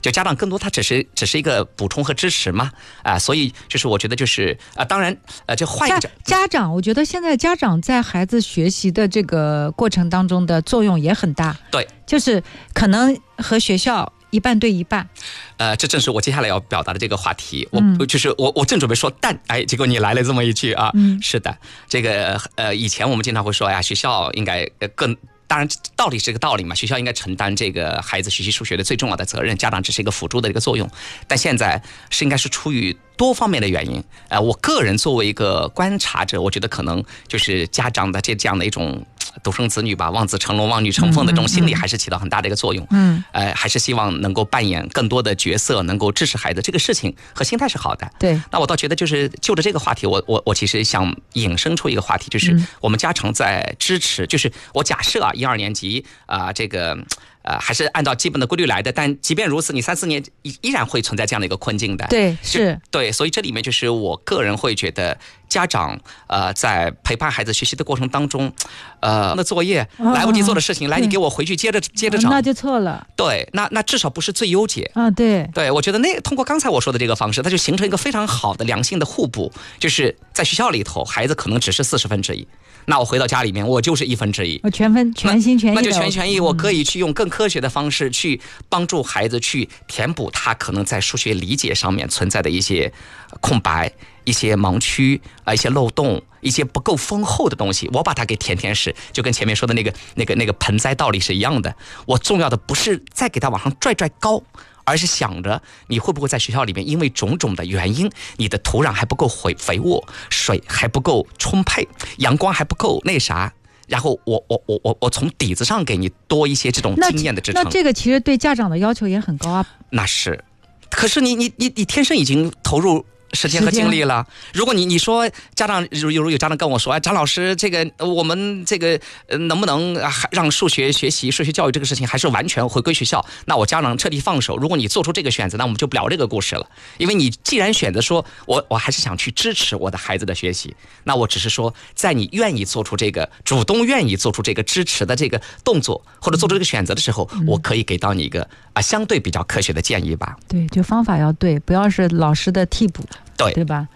就家长更多他只是一个补充和支持嘛，所以就是我觉得就是当然就换一个家长，我觉得现在家长在孩子学习的这个过程当中的作用也很大。 对， 就是可能和学校一半对一半。 这正是我接下来要表达的这个话题。我正准备说但，结果你来了这么一句啊。是的，这个以前我们经常会说呀，学校应该当然道理是个道理嘛，学校应该承担这个孩子学习数学的最重要的责任，家长只是一个辅助的一个作用。但现在应该是出于多方面的原因。我个人作为一个观察者，我觉得可能就是家长的这样的一种独生子女吧，望子成龙望女成凤的这种心理还是起到很大的一个作用。还是希望能够扮演更多的角色，能够支持孩子，这个事情和心态是好的。 对， 那我倒觉得就是就着这个话题，我其实想引申出一个话题，就是我们家长在支持，就是我假设1、2年级这个还是按照基本的规律来的，但即便如此，你3、4年依然会存在这样的一个困境的。 对，是对，所以这里面就是我个人会觉得，家长在陪伴孩子学习的过程当中，那作业来不及做的事情，来你给我回去接着找， 那就错了。 对，那至少不是最优解啊。对， 我觉得通过刚才我说的这个方式，它就形成一个非常好的良性的互补，就是在学校里头，孩子可能只是1/40，那我回到家里面，我就是1/1， 我全心全意， 那就全心全意，我可以去用更科学的方式去帮助孩子去填补他可能在数学理解上面存在的一些空白、一些盲区一些漏洞、一些不够丰厚的东西，我把它给填实，就跟前面说的那个盆栽道理是一样的。我重要的不是再给它往上拽高，而是想着你会不会在学校里面因为种种的原因，你的土壤还不够肥沃，水还不够充沛，阳光还不够那啥，然后我从底子上给你多一些这种经验的支撑。 那这个其实对家长的要求也很高啊。 那是，可是你天生已经投入时间和精力了。如果你说家长有家长跟我说，张老师，这个我们这个能不能让数学学习、数学教育这个事情还是完全回归学校？那我家长彻底放手。如果你做出这个选择，那我们就不聊这个故事了。因为你既然选择说我还是想去支持我的孩子的学习，那我只是说，在你愿意做出这个主动愿意做出这个支持的这个动作，或者做出这个选择的时候，我可以给到你一个相对比较科学的建议吧。 对，就方法要对，不要是老师的替补。对吧？